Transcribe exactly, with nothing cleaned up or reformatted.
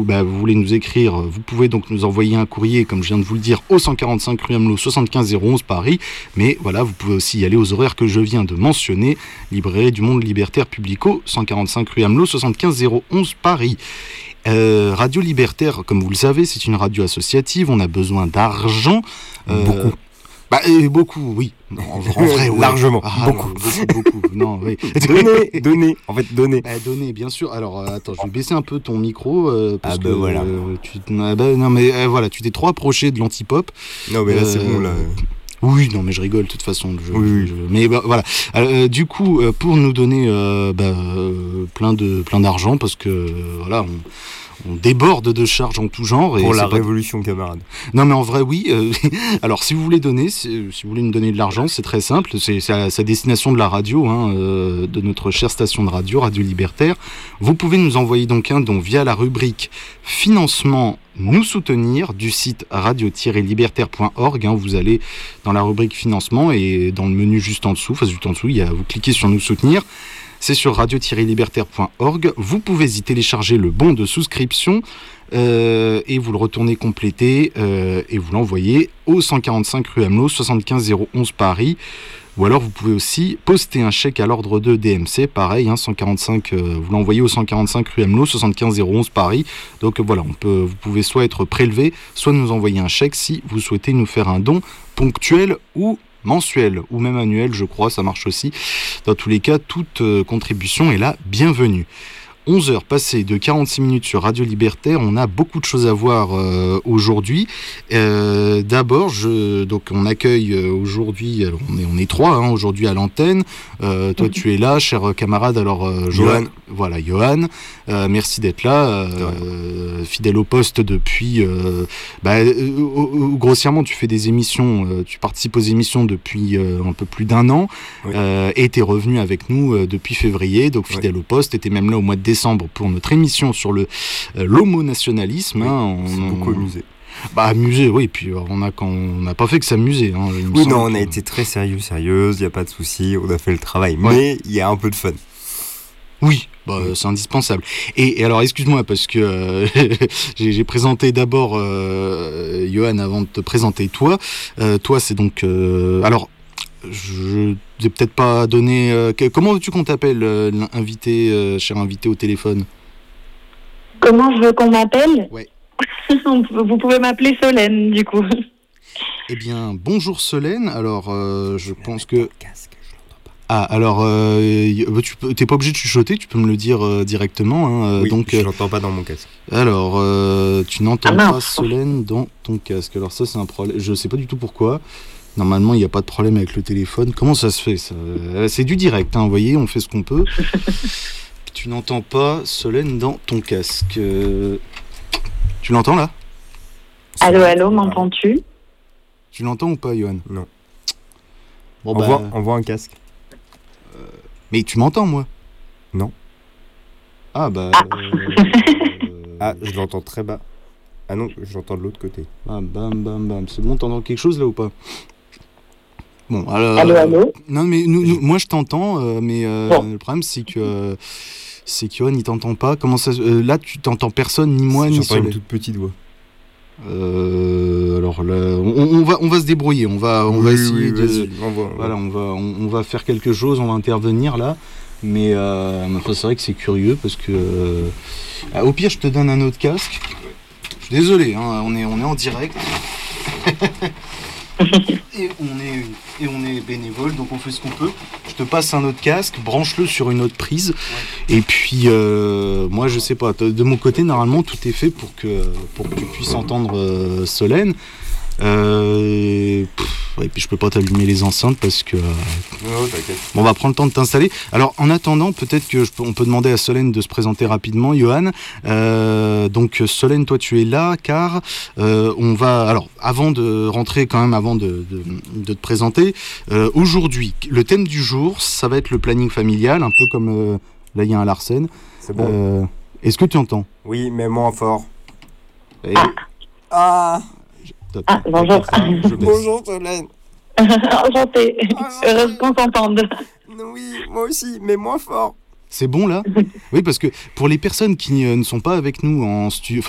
vous, bah, vous voulez nous écrire, vous pouvez donc nous envoyer un courrier, comme je viens de vous le dire, au cent quarante-cinq rue Amelot, soixante-quinze zéro onze Paris. Mais voilà, vous pouvez aussi y aller aux horaires que je viens de mentionner. Librairie du Monde Libertaire Publico, cent quarante-cinq rue Amelot, soixante-quinze zéro onze Paris. Euh, Radio Libertaire, comme vous le savez, c'est une radio associative. On a besoin d'argent. Euh, beaucoup. Bah, euh, beaucoup, oui. Non, en, en vrai, ouais. Largement. Ah, beaucoup. Non, beaucoup, beaucoup. Non, oui. Donnez, donnez. En fait, donnez. Bah, donnez, bien sûr. Alors, euh, attends, je vais baisser un peu ton micro. Euh, parce ah, bah que, voilà. Euh, tu, ah, bah, non, mais euh, voilà, tu t'es trop approché de l'antipop. Non, mais là, euh, c'est bon, là. Oui, non, mais je rigole, de toute façon. Je, oui, je, mais bah, voilà. Euh, du coup, euh, pour nous donner euh, bah, euh, plein, de, plein d'argent, parce que, euh, voilà, on. On déborde de charges en tout genre. Pour et la c'est révolution, pas... camarade. Non, mais en vrai, oui. Euh, alors, si vous voulez donner, si, si vous voulez nous donner de l'argent, c'est très simple. C'est, c'est à sa destination de la radio, hein, euh, de notre chère station de radio, Radio Libertaire. Vous pouvez nous envoyer donc un don via la rubrique Financement nous soutenir du site radio tiret libertaire point org. Hein, vous allez dans la rubrique Financement et dans le menu juste en dessous, enfin juste en dessous, il y a, vous cliquez sur Nous soutenir. C'est sur radio tiret libertaire point org. Vous pouvez y télécharger le bon de souscription euh, et vous le retournez complété euh, et vous l'envoyez au cent quarante-cinq rue Amelot, soixante-quinze zéro onze Paris. Ou alors vous pouvez aussi poster un chèque à l'ordre de D M C, pareil, hein, cent quarante-cinq, euh, vous l'envoyez au cent quarante-cinq rue Amelot, soixante-quinze zéro onze Paris. Donc euh, voilà, on peut, vous pouvez soit être prélevé, soit nous envoyer un chèque si vous souhaitez nous faire un don ponctuel ou mensuel ou même annuel, je crois, ça marche aussi. Dans tous les cas, toute euh, contribution est la bienvenue. onze heures passées de quarante-six minutes sur Radio Libertaire, on a beaucoup de choses à voir euh, aujourd'hui. Euh, d'abord, je, donc on accueille euh, aujourd'hui, alors on est, on est trois hein, aujourd'hui à l'antenne. Euh, toi, tu es là, cher camarade. Alors, euh, Johan, voilà, Johan, euh, merci d'être là, euh, fidèle au poste depuis. Euh, bah, euh, euh, grossièrement, tu fais des émissions, euh, tu participes aux émissions depuis euh, un peu plus d'un an, oui. euh, et t'es revenu avec nous euh, depuis février, donc fidèle oui. au poste. T'étais même là au mois de décembre pour notre émission sur le euh, l'homonationalisme. Oui, hein, on s'est beaucoup amusé. Bah amusé, oui. Puis on a quand on n'a pas fait que s'amuser. Hein, oui, non, on a que... été très sérieux, sérieuse. Il y a pas de souci. On a fait le travail, ouais. mais il y a un peu de fun. Oui, bah, oui. c'est indispensable. Et, et alors, excuse-moi, parce que euh, j'ai, j'ai présenté d'abord euh, Johan avant de te présenter toi. Euh, toi, c'est donc... Euh, alors, je n'ai peut-être pas donné... Euh, que, comment veux-tu qu'on t'appelle, euh, l'invité, euh, cher invité au téléphone ? Comment je veux qu'on m'appelle ? Ouais. Vous pouvez m'appeler Solène, du coup. Eh bien, bonjour Solène. Alors, euh, je pense que... Ah, alors, euh, tu peux, t'es pas obligé de chuchoter, tu peux me le dire euh, directement. Hein, oui, donc, je l'entends pas dans mon casque. Alors, euh, tu n'entends ah, pas Solène dans ton casque. Alors ça, c'est un problème. Je sais pas du tout pourquoi. Normalement, il n'y a pas de problème avec le téléphone. Comment ça se fait ça ? C'est du direct, hein, vous voyez, on fait ce qu'on peut. Tu n'entends pas Solène dans ton casque. Euh... Tu l'entends là ? Allô, allô, m'entends-tu ? Tu l'entends ou pas, Johan ? Non. Bon, envoie, bah... envoie un casque. Mais tu m'entends, moi ? Non. Ah, bah... Ah, euh... ah je l'entends très bas. Ah non, je l'entends de l'autre côté. Ah, bam, bam, bam. C'est bon, t'entends quelque chose, là, ou pas ? Bon, alors... Allô, allô ? Non, mais nous, nous, moi, je t'entends, euh, mais euh, bon. le problème, c'est que... Euh, c'est que Johan, il t'entend pas. Comment ça... Euh, là, tu t'entends personne, ni moi, J'entends ni Solène. une toute petite voix. Euh, alors là, on, on va, on va se débrouiller. On va, on oui, va essayer oui, de, vas-y, on va, voilà, on va, on, on va faire quelque chose. On va intervenir là, mais euh, c'est vrai que c'est curieux parce que, euh, au pire, je te donne un autre casque. Je suis désolé, hein, on est, on est en direct. Et on est, et on est bénévole, donc on fait ce qu'on peut. Je te passe un autre casque, branche-le sur une autre prise, ouais. Et puis euh, moi je sais pas. De mon côté, normalement tout est fait pour que pour que tu puisses entendre euh, Solène. Euh, pff, ouais, et puis je peux pas t'allumer les enceintes parce que. Euh, non, t'inquiète. Bon, on va prendre le temps de t'installer. Alors, en attendant, peut-être que je peux, on peut demander à Solène de se présenter rapidement, Johan. Euh, donc, Solène, toi, tu es là, car euh, on va. Alors, avant de rentrer, quand même, avant de, de, de te présenter, euh, aujourd'hui, le thème du jour, ça va être le planning familial, un peu comme euh, là, il y a un Larsen. C'est bon. Euh, est-ce que tu entends ? Oui, mais moins fort. Et... Ah. ah. Ah, bonjour. Bonjour Solène. Enchantée. Heureuse qu'on s'entende. Oui, moi aussi, mais moins fort. C'est bon là ? Oui, parce que pour les personnes qui ne sont pas avec nous en studio,